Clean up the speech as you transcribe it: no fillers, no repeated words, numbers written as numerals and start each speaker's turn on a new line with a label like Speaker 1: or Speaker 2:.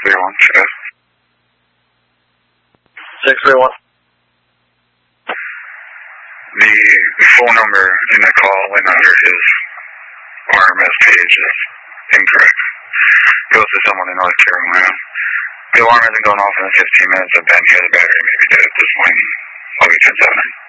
Speaker 1: 631.
Speaker 2: 631.
Speaker 1: The phone number in the call went under his RMS page is incorrect. It goes to someone in North Carolina. The alarm hasn't gone off in 15 minutes. I've been here. The battery may be dead at this point. I'll be 10-7.